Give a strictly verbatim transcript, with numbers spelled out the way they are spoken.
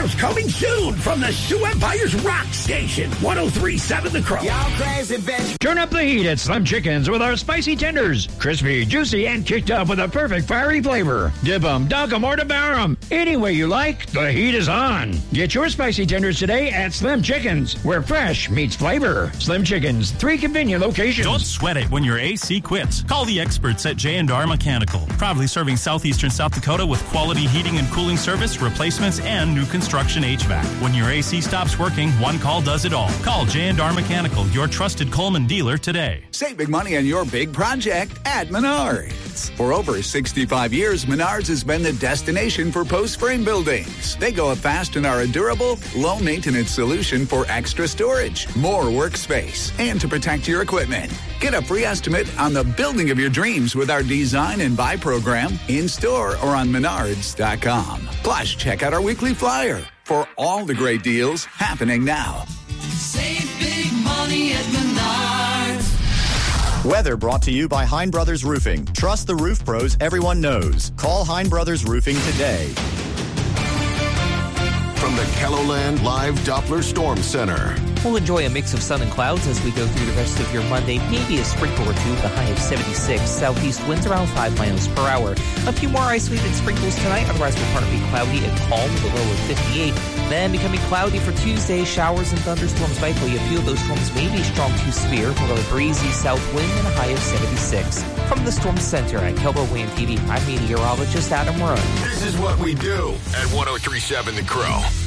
Crows coming soon from the Sioux Empire's Rock Station. one oh three point seven The Crow. Y'all crazy bitch. Turn up the heat at Slim Chickens with our spicy tenders. Crispy, juicy, and kicked up with a perfect fiery flavor. Dip 'em, dunk 'em, or devour 'em. Any way you like, the heat is on. Get your spicy tenders today at Slim Chickens, where fresh meets flavor. Slim Chickens, three convenient locations. Don't sweat it when your A C quits. Call the experts at J and R Mechanical. Proudly serving southeastern South Dakota with quality heating and cooling service, replacements, and new construction H V A C. When your A C stops working, one call does it all. Call J and R Mechanical, your trusted Coleman dealer today. Save big money on your big project at Menards. For over sixty-five years, Menards has been the destination for post-frame buildings. They go up fast and are a durable, low-maintenance solution for extra storage, more workspace, and to protect your equipment. Get a free estimate on the building of your dreams with our Design and Buy program in-store or on menards dot com. Plus, check out our weekly flyer for all the great deals happening now. Save big money at Menards. Weather brought to you by Hein Brothers Roofing. Trust the roof pros everyone knows. Call Hein Brothers Roofing today. From the KELOLAND Live Doppler Storm Center. We'll enjoy a mix of sun and clouds as we go through the rest of your Monday. Maybe a sprinkle or two, the high of seventy-six. Southeast winds around five miles per hour. A few more isolated sprinkles tonight. Otherwise, we'll partly cloudy and calm with a low of fifty-eight. Then becoming cloudy for Tuesday. Showers and thunderstorms likely. A few of those storms may be strong to severe. With a breezy south wind and a high of seventy-six. From the Storm Center at Keller Williams T V, I'm meteorologist Adam Run. This is what we do at one oh three point seven The Crow.